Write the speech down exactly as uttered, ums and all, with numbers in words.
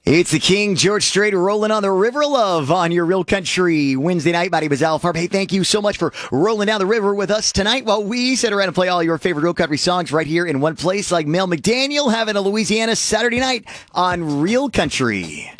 It's the King, George Strait, rolling on the River of Love on your Real Country Wednesday night. My name is Al Farb. Hey, thank you so much for rolling down the river with us tonight while we sit around and play all your favorite Real Country songs right here in one place, like Mel McDaniel having a Louisiana Saturday night on Real Country.